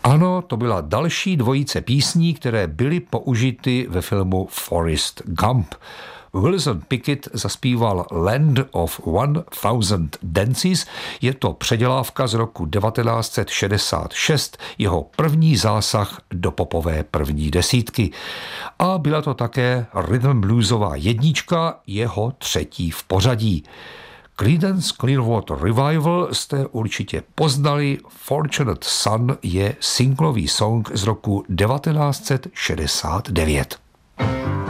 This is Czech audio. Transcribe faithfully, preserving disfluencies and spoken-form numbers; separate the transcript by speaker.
Speaker 1: Ano, to byla další dvojice písní, které byly použity ve filmu Forrest Gump. Wilson Pickett zaspíval Land of One Thousand Dances, je to předělávka z roku devatenáct set šedesát šest, jeho první zásah do popové první desítky. A byla to také rhythm bluesová jednička, jeho třetí v pořadí. Creedence Clearwater Revival jste určitě poznali, Fortunate Son je singlový song z roku devatenáct set šedesát devět.